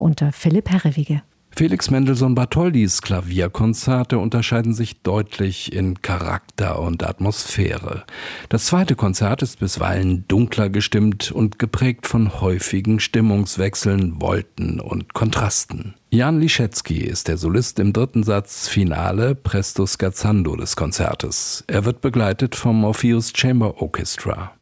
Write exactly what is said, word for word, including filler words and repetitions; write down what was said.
unter Philipp Herrewege. Felix Mendelssohn Bartholdys Klavierkonzerte unterscheiden sich deutlich in Charakter und Atmosphäre. Das zweite Konzert ist bisweilen dunkler gestimmt und geprägt von häufigen Stimmungswechseln, Volten und Kontrasten. Jan Liszewski ist der Solist im dritten Satz Finale Presto Scherzando des Konzertes. Er wird begleitet vom Orpheus Chamber Orchestra.